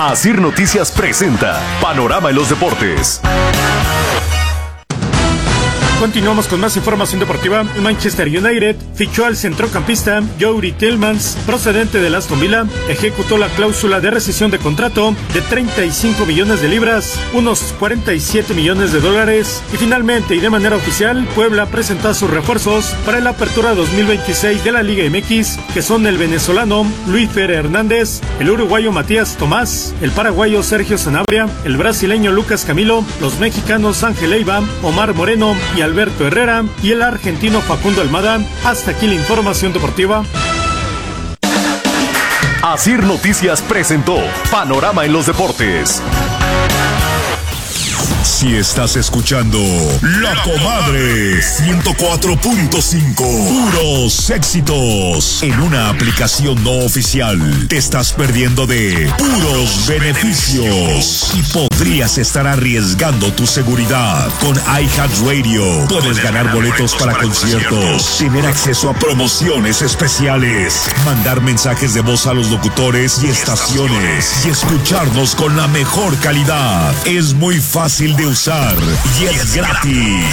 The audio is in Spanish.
Asir Noticias presenta Panorama en los Deportes. Continuamos con más información deportiva. Manchester United fichó al centrocampista Youri Tielemans, procedente del Aston Villa. Ejecutó la cláusula de rescisión de contrato de 35 millones de libras, unos 47 millones de dólares. Y finalmente, y de manera oficial, Puebla presenta sus refuerzos para la apertura 2026 de la Liga MX, que son el venezolano Luis Fer Hernández, el uruguayo Matías Tomás, el paraguayo Sergio Sanabria, el brasileño Lucas Camilo, los mexicanos Ángel Leiva, Omar Moreno y Alberto Herrera, y el argentino Facundo Almada. Hasta aquí la información deportiva. Asir Noticias presentó Panorama en los Deportes. Si estás escuchando La Comadre 104.5, puros éxitos en una aplicación no oficial, te estás perdiendo de puros beneficios y podrías estar arriesgando tu seguridad. Con iHeartRadio puedes ganar boletos para conciertos, tener acceso a promociones especiales, mandar mensajes de voz a los locutores y estaciones y escucharnos con la mejor calidad. Es muy fácil de usar y es gratis.